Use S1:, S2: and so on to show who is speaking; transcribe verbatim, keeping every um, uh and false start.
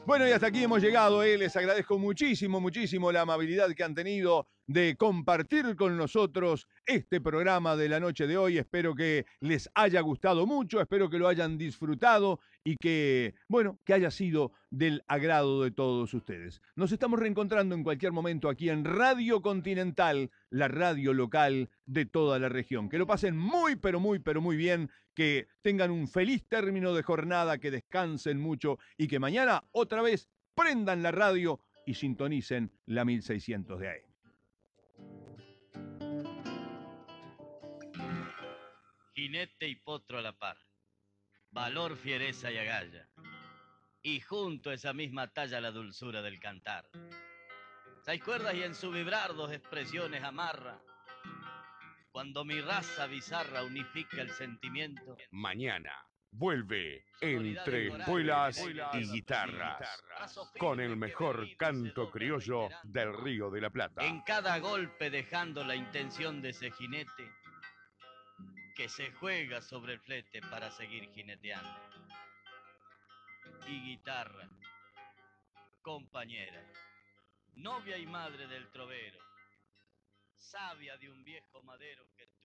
S1: Bueno, y hasta aquí hemos llegado. Eh. Les agradezco muchísimo, muchísimo la amabilidad que han tenido de compartir con nosotros este programa de la noche de hoy. Espero que les haya gustado mucho, espero que lo hayan disfrutado y que, bueno, que haya sido del agrado de todos ustedes. Nos estamos reencontrando en cualquier momento aquí en Radio Continental, la radio local de toda la región. Que lo pasen muy, pero muy, pero muy bien, que tengan un feliz término de jornada, que descansen mucho y que mañana otra vez prendan la radio y sintonicen la mil seiscientos de A M.
S2: Jinete y potro a la par, valor, fiereza y agalla, y junto a esa misma talla la dulzura del cantar. Seis cuerdas y en su vibrar dos expresiones amarra, cuando mi raza bizarra unifica el sentimiento.
S3: Mañana vuelve Entre Espuelas y Guitarras, con el mejor canto criollo del Río de la Plata.
S2: En cada golpe dejando la intención de ese jinete que se juega sobre el flete para seguir jineteando. Y guitarra, compañera, novia y madre del trovero, sabia de un viejo madero que